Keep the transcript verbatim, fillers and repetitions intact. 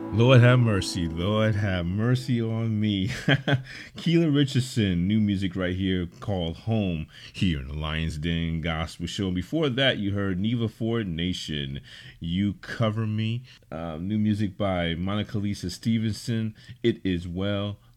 Lord have mercy. Lord have mercy on me. Keela Richardson, new music right here called Home here in the Lions Den Gospel Show. And before that, you heard Neva Ford Nation, You Cover Me. Um, new music by Monica Lisa Stevenson, It Is Well.